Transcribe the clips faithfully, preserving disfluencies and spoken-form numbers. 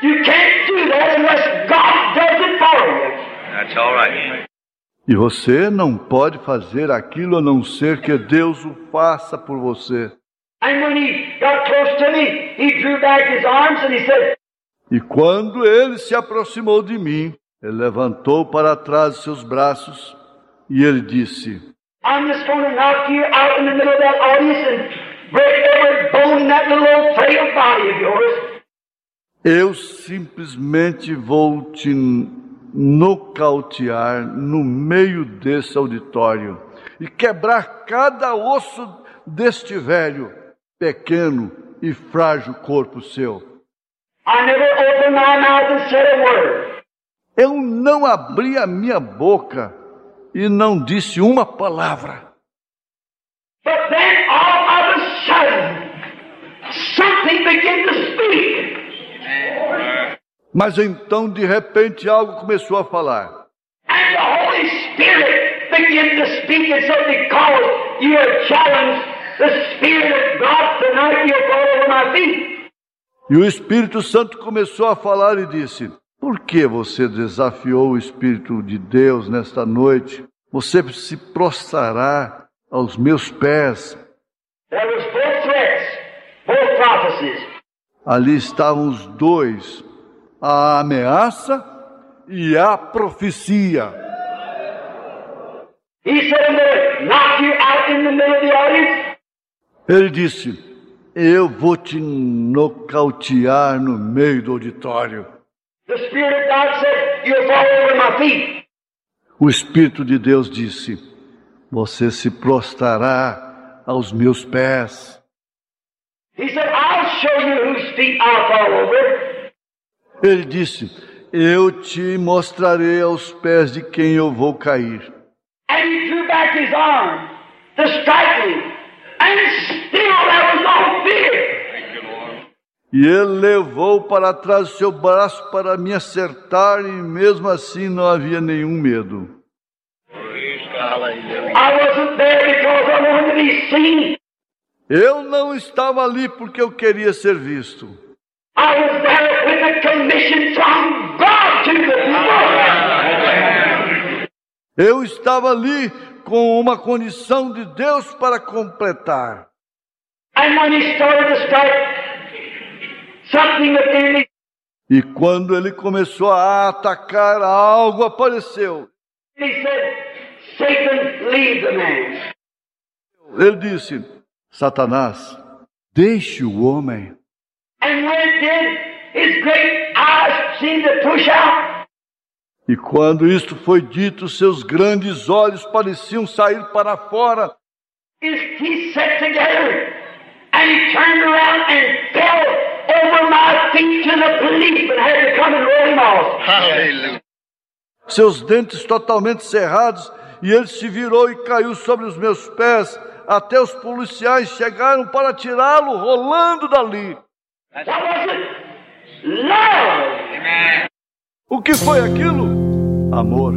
You can't do that unless God does it for you. That's all right. E você não pode fazer aquilo a não ser que Deus o faça por você. And when he got close to me, he drew back his arms and he said, E quando ele se aproximou de mim, ele levantou para trás seus braços e ele disse: I'm just going to knock you out in the middle of that audience and break every bone in that little old frail body of yours. Eu simplesmente vou te nocautear no meio desse auditório e quebrar cada osso deste velho, pequeno e frágil corpo seu. I never opened my mouth and said a word. Eu não abri a minha boca e não disse uma palavra. But then all of a sudden, something began to speak. Mas então, de repente, algo começou a falar. And the Holy Spirit began to speak, and so because you have challenged the Spirit of God tonight, you'll fall over my feet. E o Espírito Santo começou a falar e disse: por que você desafiou o Espírito de Deus nesta noite? Você se prostrará aos meus pés. There was both threats, both prophecies. Ali estavam os dois, a ameaça e a profecia. He said, I'm going to knock you out in the middle of the audience. Ele disse: eu vou te nocautear no meio do auditório. The Spirit of God said, you'll fall over my feet. O Espírito de Deus disse: você se prostrará aos meus pés. He said, I'll show you whose feet I'll fall over. Ele disse: eu te mostrarei aos pés de quem eu vou cair. And he drew back his arm to strike me. And still there was no fear. E ele levou para trás o seu braço para me acertar, e mesmo assim não havia nenhum medo. I wasn't there because I wanted to be seen. Eu não estava ali porque eu queria ser visto. I was there with a commission from God to the people. Eu estava ali com uma condição de Deus para completar. And when he started to strike, something within me. E quando ele começou a atacar, algo apareceu. He said, Satan, leave the man. Ele disse: Satanás, deixe o homem. And when it did, his great eyes seemed to push out. E quando isto foi dito, seus grandes olhos pareciam sair para fora. His teeth set together, and he turned around and fell over my feet to the policeman had to come and roll him off. Hallelujah. Seus dentes totalmente cerrados, e ele se virou e caiu sobre os meus pés. Até os policiais chegaram para tirá-lo, rolando dali. What was it? Love. Amen. O que foi aquilo? Amor.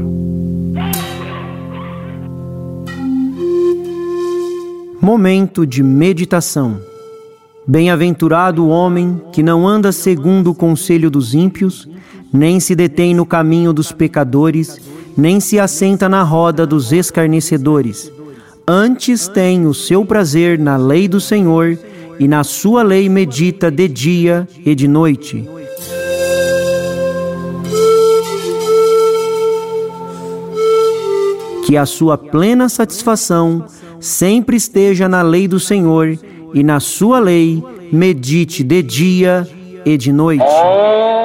Momento de meditação. Bem-aventurado o homem que não anda segundo o conselho dos ímpios, nem se detém no caminho dos pecadores, nem se assenta na roda dos escarnecedores. Antes tem o seu prazer na lei do Senhor, e na sua lei medita de dia e de noite. Que a sua plena satisfação sempre esteja na lei do Senhor, e na sua lei medite de dia e de noite.